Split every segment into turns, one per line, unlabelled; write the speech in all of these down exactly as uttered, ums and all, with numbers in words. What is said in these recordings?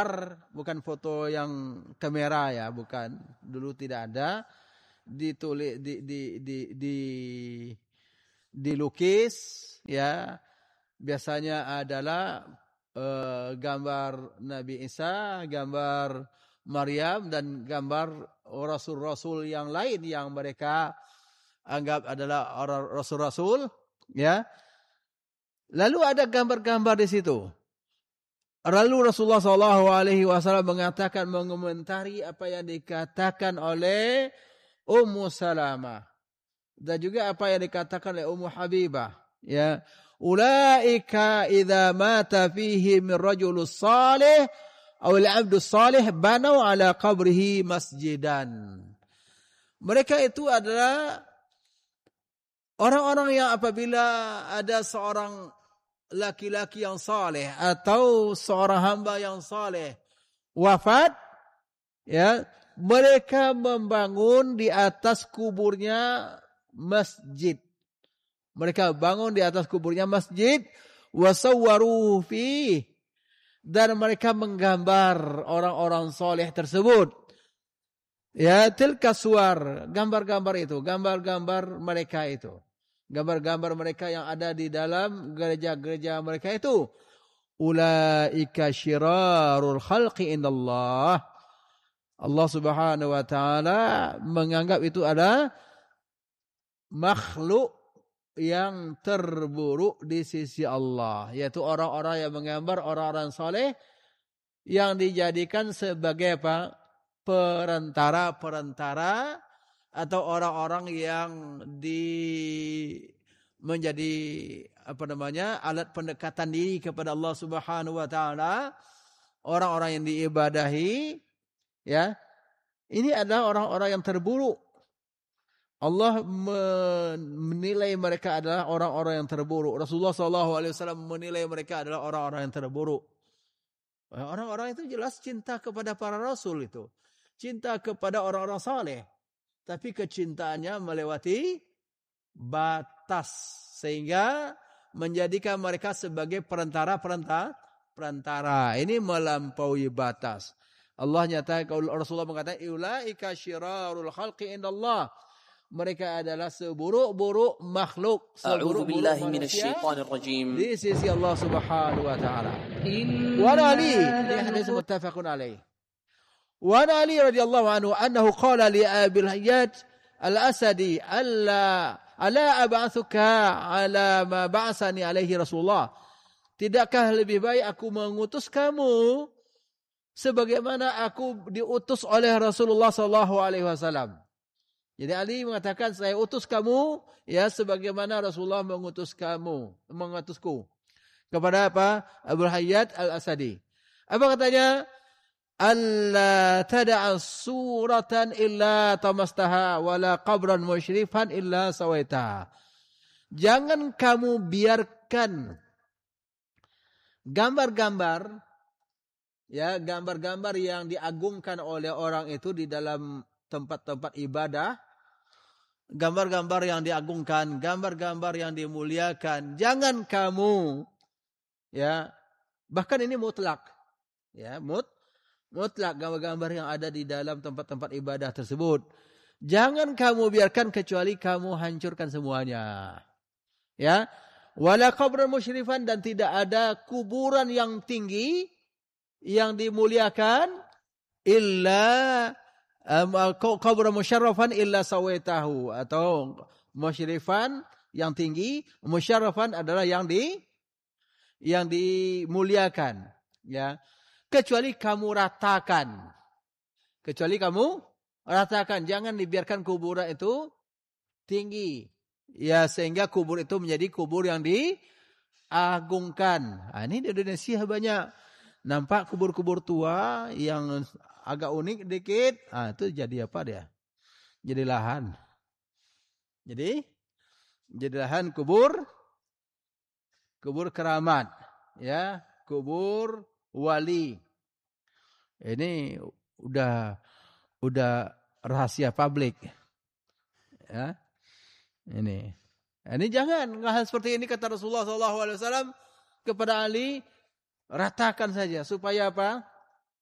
bukan foto yang kamera ya, bukan. Dulu tidak ada. Ditulis di di di di dilukis ya. Biasanya adalah uh, gambar Nabi Isa, gambar Maryam dan gambar rasul-rasul yang lain yang mereka anggap adalah orang rasul-rasul ya. Lalu ada gambar-gambar di situ. Lalu Rasulullah sallallahu alaihi wasallam mengatakan, mengomentari apa yang dikatakan oleh Ummu Salamah dan juga apa yang dikatakan oleh Ummu Habibah ya. Ulaika idza mata fihi min rajulus salih aw al-'abdus salih banau ala qabrihi masjidan. Mereka itu adalah orang-orang yang apabila ada seorang laki-laki yang saleh atau seorang hamba yang saleh wafat ya, mereka membangun di atas kuburnya masjid. Mereka bangun di atas kuburnya masjid, wasawwaru fi, dan mereka menggambar orang-orang soleh tersebut. Ya, tilka suwar, gambar-gambar itu, gambar-gambar mereka itu. Gambar-gambar mereka yang ada di dalam gereja-gereja mereka itu. Ulaika syirarul khalqi indallah. Allah Subhanahu wa taala menganggap itu ada makhluk yang terburuk di sisi Allah, yaitu orang-orang yang menggambar orang-orang soleh yang dijadikan sebagai apa? Perantara-perantara atau orang-orang yang di menjadi apa namanya? Alat pendekatan diri kepada Allah Subhanahu wa taala, orang-orang yang diibadahi ya. Ini adalah orang-orang yang terburuk. Allah menilai mereka adalah orang-orang yang terburuk. Rasulullah sallallahu alaihi wasallam menilai mereka adalah orang-orang yang terburuk. Orang-orang itu jelas cinta kepada para rasul itu. Cinta kepada orang-orang saleh. Tapi kecintaannya melewati batas. Sehingga menjadikan mereka sebagai perantara-perantara. Perantara. Ini melampaui batas. Allah nyatakan, Rasulullah mengatakan, ulaika syirarul khalqi indallah. Mereka adalah seburuk-buruk makhluk, seburuk-buruk manusia di sisi Allah Subhanahu wa taala. Wa Ali, ini hadis muttafaqun alaih. Wa Ali radhiyallahu anhu annahu qala li Abil Hayyaj Al-Asadi alla ala ab'athuka ala ma ba'athani alaihi Rasulullah. Tidakkah lebih baik aku mengutus kamu sebagaimana aku diutus oleh Rasulullah sallallahu alaihi wasallam. Jadi Ali mengatakan, saya utus kamu ya sebagaimana Rasulullah mengutus kamu, mengutusku. Kepada apa? Abu Hayyad Al-Asadi. Apa katanya? Alla tada'a suratan illa tamastaha wala qabran musyrifan illa sawaitaha. Jangan kamu biarkan gambar-gambar ya, gambar-gambar yang diagungkan oleh orang itu di dalam tempat-tempat ibadah, gambar-gambar yang diagungkan, gambar-gambar yang dimuliakan, jangan kamu ya, bahkan ini mutlak ya, mut mutlak gambar-gambar yang ada di dalam tempat-tempat ibadah tersebut, jangan kamu biarkan kecuali kamu hancurkan semuanya ya. Wala qabran musyrifan, dan tidak ada kuburan yang tinggi yang dimuliakan illa Um, qabra musyarrafan illa sawaitahu, atau musyrifan yang tinggi, musyarrafan adalah yang di yang dimuliakan ya, kecuali kamu ratakan, kecuali kamu ratakan, jangan dibiarkan kuburan itu tinggi ya sehingga kubur itu menjadi kubur yang diagungkan. Nah, ini di Indonesia banyak nampak kubur-kubur tua yang agak unik dikit, ah itu jadi apa dia? Jadi lahan. Jadi jadi lahan kubur, kubur keramat, ya, kubur wali. Ini udah udah rahasia publik, ya. Ini, ini jangan hal seperti ini, kata Rasulullah sallallahu alaihi wasallam kepada Ali, ratakan saja supaya apa?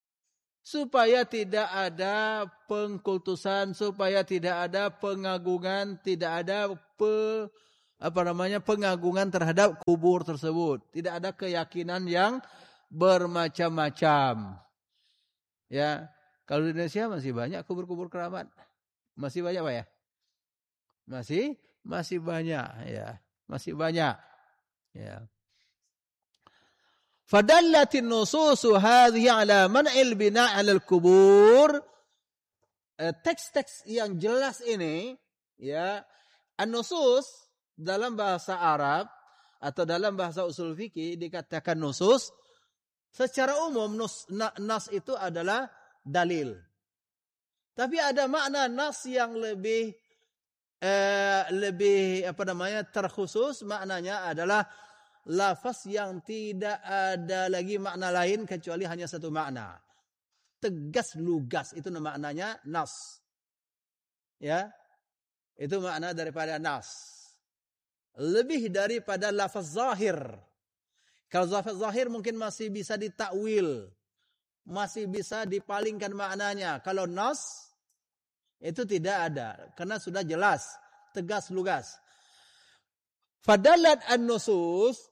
supaya tidak ada pengkultusan, supaya tidak ada pengagungan, tidak ada pe, apa namanya pengagungan terhadap kubur tersebut, tidak ada keyakinan yang bermacam-macam. Ya, kalau di Indonesia masih banyak kubur-kubur keramat, masih banyak Pak ya, masih masih banyak ya, masih banyak ya. Fadallatin nususu hadhihi ala man'il bina' 'ala al-kubur. Teks-teks yang jelas ini ya, an-nusus dalam bahasa Arab atau dalam bahasa usul fikih dikatakan nusus. Secara umum nus, nas itu adalah dalil. Tapi ada makna nas yang lebih eh, lebih apa namanya terkhusus, maknanya adalah lafaz yang tidak ada lagi makna lain kecuali hanya satu makna. Tegas lugas itu maknanya nas. Ya. Itu makna daripada nas. Lebih daripada lafaz zahir. Kalau lafaz zahir mungkin masih bisa ditakwil. Masih bisa dipalingkan maknanya. Kalau nas itu tidak ada. Karena sudah jelas. Tegas lugas. Fadalat an-nusus.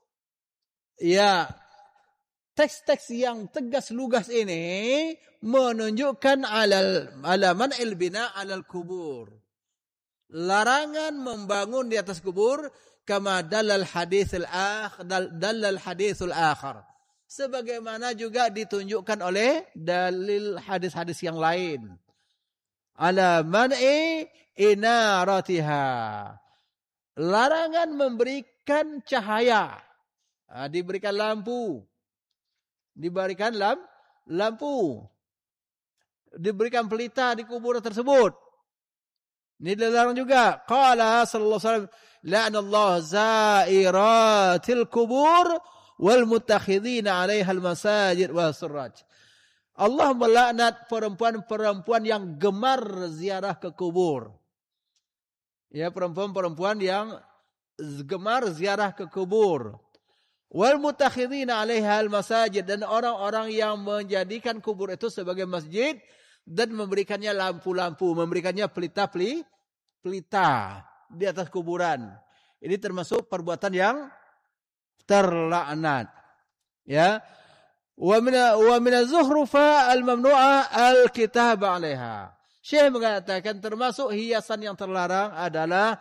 Ya. Teks-teks yang tegas lugas ini menunjukkan alal alaman ilbina alal kubur. Larangan membangun di atas kubur kama dalal haditsul akhar dalal haditsul akhar. Sebagaimana juga ditunjukkan oleh dalil hadis-hadis yang lain. Ala man'i inaratiha. Larangan memberikan cahaya. Nah, diberikan lampu. Diberikan lam, lampu. Diberikan pelita di kuburan tersebut. Ini dilarang juga. Qala sallallahu alaihi wasallam, la'anallahu za'iratil kubur wal mutakhidhina 'alaiha al-masajid wa surraj. Allah melaknat perempuan-perempuan yang gemar ziarah ke kubur. Ya, perempuan-perempuan yang gemar ziarah ke kubur. Wal mutakhidhina 'alaiha al-masajid, dan orang-orang yang menjadikan kubur itu sebagai masjid dan memberikannya lampu-lampu, memberikannya pelita-pelita di atas kuburan. Ini termasuk perbuatan yang terlaknat. Ya. Wa min wa min az-zuhrufa al-mamnu'a al-kitab 'alaiha. Syekh mengatakan termasuk hiasan yang terlarang adalah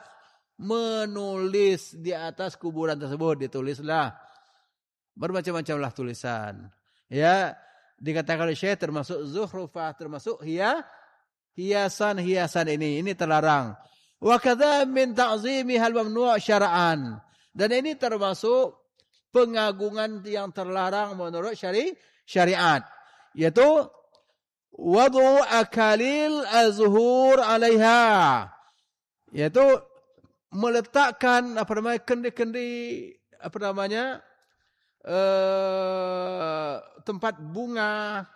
menulis di atas kuburan tersebut. Ditulislah bermacam-macamlah tulisan. Ya, dikatakan oleh Syekh termasuk zuhrufah, termasuk hia, hiasan-hiasan ini. Ini terlarang. Wa kadza min ta'zimiha al-mamnu' syar'an. Dan ini termasuk pengagungan yang terlarang menurut syari syariat, yaitu wadu akalil azhur 'alaiha. Yaitu meletakkan apa namanya kendi-kendi apa namanya Uh, tempat bunga,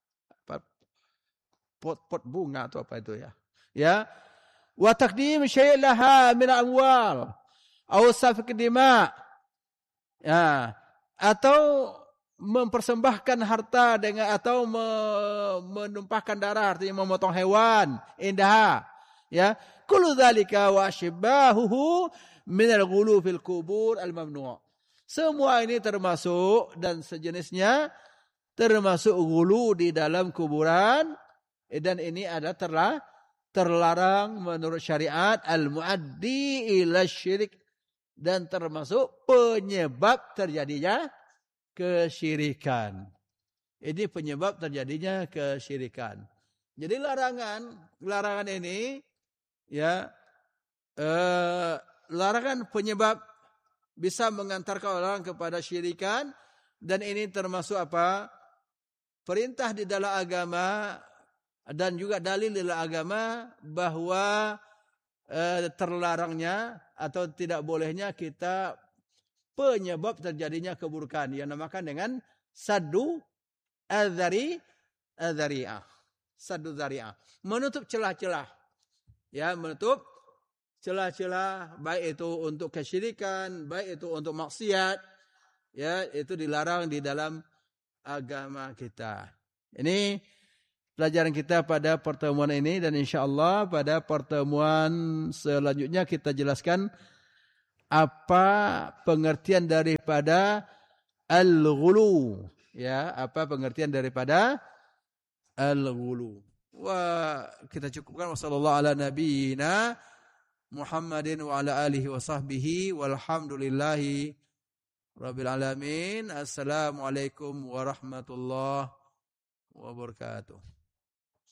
pot-pot bunga atau apa itu ya, ya, wa taqdim syai' laha min amwal aw safk dima, ya, atau mempersembahkan harta dengan atau me, menumpahkan darah, artinya memotong hewan indah, ya, kullu dzalika wa asbahuhu min al-ghulu fil qubur al-mamnu'. Semua ini termasuk dan sejenisnya termasuk ghulu di dalam kuburan, dan ini ada terla, terlarang menurut syariat, al-muaddi ila syirik, dan termasuk penyebab terjadinya kesyirikan. Ini penyebab terjadinya kesyirikan. Jadi larangan, larangan ini ya eh, larangan penyebab bisa mengantarkan orang kepada syirikan, dan ini termasuk apa? Perintah di dalam agama dan juga dalil di dalam agama bahwa eh, terlarangnya atau tidak bolehnya kita penyebab terjadinya keburukan yang namakan dengan saddu adzari adzari'ah. Saddu dzari'ah. Menutup celah-celah. Ya, menutup celah-celah, baik itu untuk kesyirikan, baik itu untuk maksiat, ya, itu dilarang di dalam agama kita. Ini pelajaran kita pada pertemuan ini, dan insyaallah pada pertemuan selanjutnya kita jelaskan apa pengertian daripada al-ghulu, ya, apa pengertian daripada al-ghulu. Wah, kita cukupkan. Wassallallahu ala nabiyyina Muhammadin wa ala alihi wa sahbihi walhamdulillahi rabbil alamin. Assalamualaikum warahmatullahi wabarakatuh.